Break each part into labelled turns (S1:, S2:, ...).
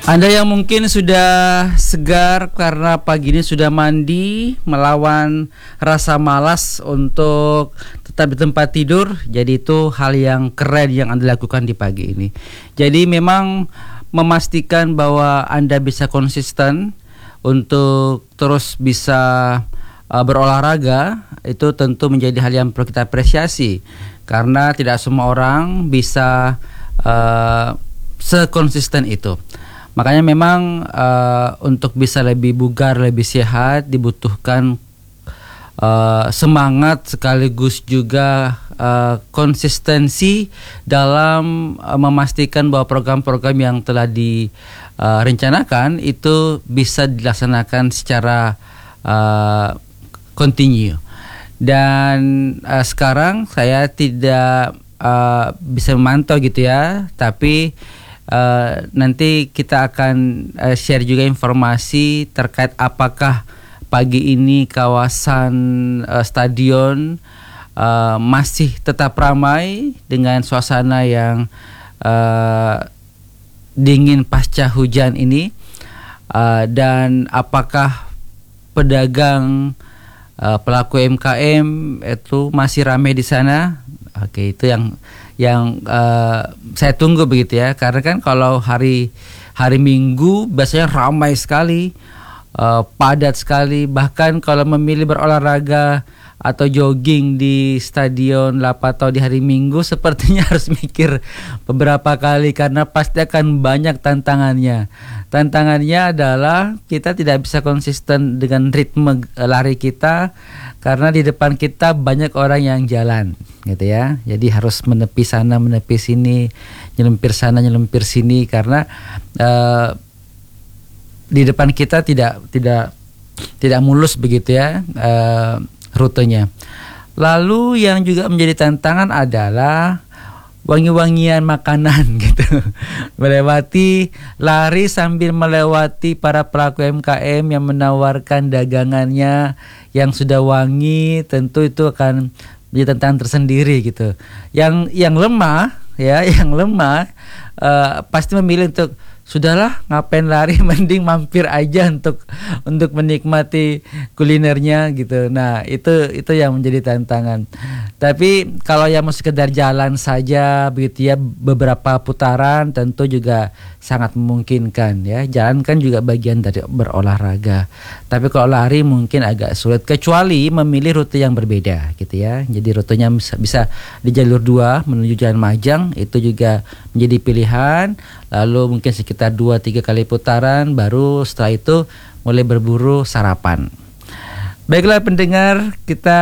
S1: Anda yang mungkin sudah segar karena pagi ini sudah mandi, melawan rasa malas untuk tetap di tempat tidur, jadi itu hal yang keren yang Anda lakukan di pagi ini. Jadi memang memastikan bahwa Anda bisa konsisten untuk terus bisa berolahraga, itu tentu menjadi hal yang perlu kita apresiasi, karena tidak semua orang bisa sekonsisten itu. Makanya memang untuk bisa lebih bugar, lebih sehat dibutuhkan semangat sekaligus juga konsistensi dalam memastikan bahwa program-program yang telah direncanakan itu bisa dilaksanakan secara continue. Dan sekarang saya tidak bisa memantau gitu ya, tapi nanti kita akan share juga informasi terkait apakah pagi ini kawasan stadion masih tetap ramai dengan suasana yang dingin pasca hujan ini, dan apakah pedagang pelaku UMKM itu masih ramai di sana. Oke, itu yang saya tunggu begitu ya, karena kan kalau hari Minggu biasanya ramai sekali, padat sekali, bahkan kalau memilih berolahraga atau jogging di Stadion Lapatau di hari Minggu sepertinya harus mikir beberapa kali, karena pasti akan banyak tantangannya. Tantangannya adalah kita tidak bisa konsisten dengan ritme lari kita, karena di depan kita banyak orang yang jalan gitu ya. Jadi harus menepi sana menepi sini, nyelempir sana nyelempir sini, karena di depan kita tidak mulus begitu ya rutenya. Lalu yang juga menjadi tantangan adalah wangi-wangian makanan gitu. Lari sambil melewati para pelaku UMKM yang menawarkan dagangannya yang sudah wangi, tentu itu akan menjadi tantangan tersendiri gitu. Yang lemah ya, pasti memilih untuk sudahlah, ngapain lari, mending mampir aja untuk menikmati kulinernya gitu. Nah, itu yang menjadi tantangan. Tapi kalau yang mau sekedar jalan saja begitu ya, beberapa putaran tentu juga sangat memungkinkan ya. Jalan kan juga bagian dari berolahraga. Tapi kalau lari mungkin agak sulit, kecuali memilih rute yang berbeda gitu ya. Jadi rutenya bisa di jalur 2 menuju Jalan Majang, itu juga menjadi pilihan. Lalu mungkin sekitar 2-3 kali putaran, baru setelah itu mulai berburu sarapan. Baiklah pendengar, kita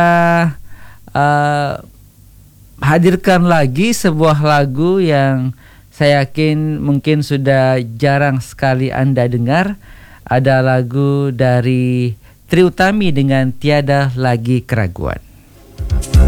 S1: hadirkan lagi sebuah lagu yang saya yakin mungkin sudah jarang sekali Anda dengar. Ada lagu dari Trie Utami dengan Tiada Lagi Keraguan.